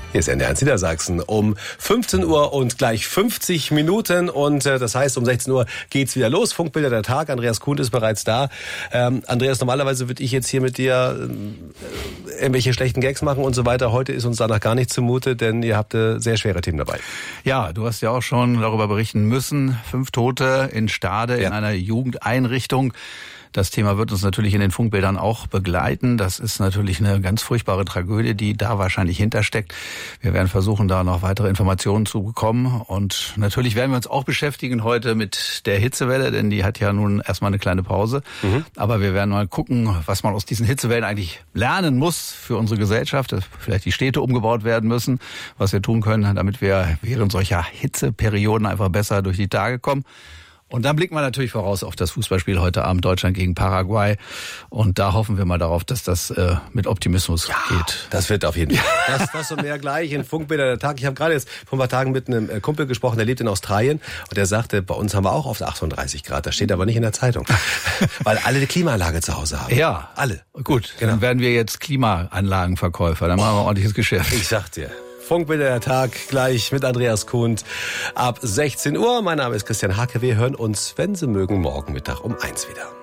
Hier ist NDR Niedersachsen um 15 Uhr und gleich 50 Minuten und das heißt, um 16 Uhr geht's wieder los. Funkbilder der Tag. Andreas Kuhn ist bereits da. Andreas, normalerweise würde ich jetzt hier mit dir irgendwelche schlechten Gags machen und so weiter. Heute ist uns danach gar nicht zumute, denn ihr habt sehr schwere Themen dabei. Ja, du hast ja auch schon darüber berichten müssen. 5 Tote in Stade in einer Jugendeinrichtung. Das Thema wird uns natürlich in den Funkbildern auch begleiten. Das ist natürlich eine ganz furchtbare Tragödie, die da wahrscheinlich hintersteckt. Wir werden versuchen, da noch weitere Informationen zu bekommen. Und natürlich werden wir uns auch beschäftigen heute mit der Hitzewelle, denn die hat ja nun erstmal eine kleine Pause. Aber wir werden mal gucken, was man aus diesen Hitzewellen eigentlich lernen muss für unsere Gesellschaft. Dass vielleicht die Städte umgebaut werden müssen, was wir tun können, damit wir während solcher Hitzeperioden einfach besser durch die Tage kommen. Und dann blicken wir natürlich voraus auf das Fußballspiel heute Abend Deutschland gegen Paraguay. Und da hoffen wir mal darauf, dass das mit Optimismus geht. Das wird auf jeden Fall. Das und mehr gleich in Funkbilder der Tag. Ich habe gerade jetzt vor ein paar Tagen mit einem Kumpel gesprochen, der lebt in Australien. Und der sagte, bei uns haben wir auch oft 38 Grad. Das steht aber nicht in der Zeitung. Weil alle eine Klimaanlage zu Hause haben. Ja. Alle. Gut, dann werden wir jetzt Klimaanlagenverkäufer. Dann machen wir ordentliches Geschäft. Ich sag dir. Funkbilder der Tag gleich mit Andreas Kuhn ab 16 Uhr. Mein Name ist Christian Hake. Wir hören uns, wenn Sie mögen, morgen Mittag um 1 wieder.